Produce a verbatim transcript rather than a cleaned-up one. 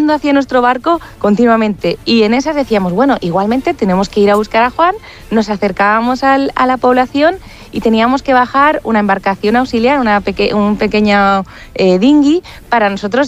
remando hacia nuestro barco continuamente. Y en esas decíamos, bueno, igualmente tenemos que ir a buscar a Juan, nos acercábamos al, a la población y teníamos que bajar una embarcación auxiliar, una peque un pequeño eh, dinghy, para nosotros